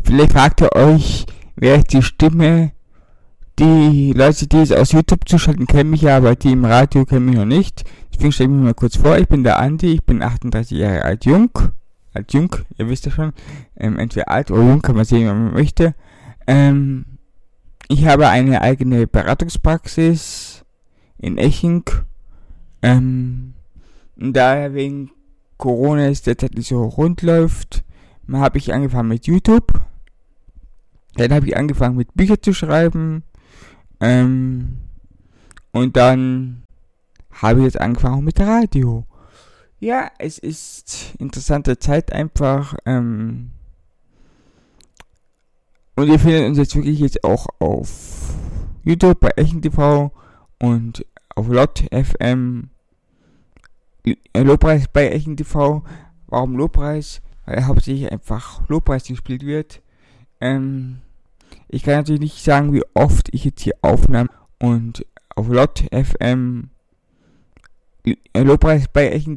Vielleicht fragt ihr euch, wer ist die Stimme? Die Leute, die es aus YouTube zuschalten, kennen mich ja, aber die im Radio kennen mich noch nicht. Deswegen stelle ich mich mal kurz vor. Ich bin der Andi, ich bin 38 Jahre alt, jung, ihr wisst ja schon. Entweder alt oder jung, kann man sehen, wenn man möchte. Ich habe eine eigene Beratungspraxis in Eching. Daher wegen Corona es derzeit nicht so rund läuft, habe ich angefangen mit YouTube. Dann habe ich angefangen mit Büchern zu schreiben. Und dann habe ich jetzt angefangen mit Radio. Ja, es ist interessante Zeit einfach. Und ihr findet uns jetzt wirklich jetzt auch auf YouTube bei Eching TV und auf Lot FM. Lobpreis bei Eching TV. Warum Lobpreis? Weil hauptsächlich einfach Lobpreis gespielt wird. Ich kann natürlich nicht sagen, wie oft ich jetzt hier aufnahm und auf Lot FM Lobpreis bei Eching